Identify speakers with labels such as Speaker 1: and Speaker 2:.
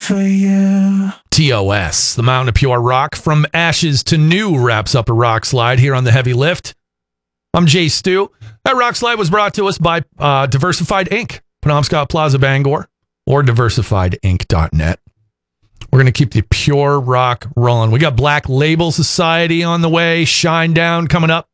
Speaker 1: for you.
Speaker 2: TOS, the Mountain of Pure Rock, from ashes to new, wraps up a rock slide here on the Heavy Lift. I'm Jay Stu. That rock slide was brought to us by Diversified Inc., Penobscot Plaza, Bangor, or diversifiedinc.net. We're going to keep the pure rock rolling. We got Black Label Society on the way, Shinedown coming up.